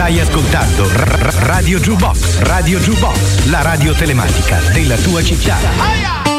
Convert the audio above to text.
Stai ascoltando Radio Jukebox, Radio Jukebox, la radio telematica della tua città.